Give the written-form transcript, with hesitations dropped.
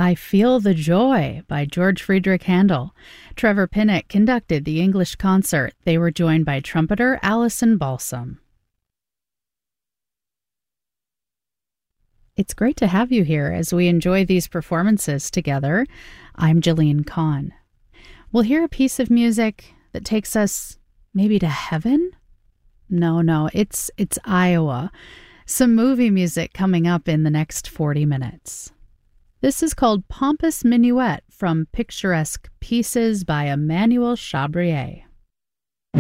I Feel the Joy by George Friedrich Handel. Trevor Pinnock conducted the English concert. They were joined by trumpeter Alison Balsam. It's great to have you here as we enjoy these performances together. I'm Jillian Kahn. We'll hear a piece of music that takes us maybe to heaven? No, it's Iowa. Some movie music coming up in the next 40 minutes. This is called Pompous Minuet from Picturesque Pieces by Emmanuel Chabrier.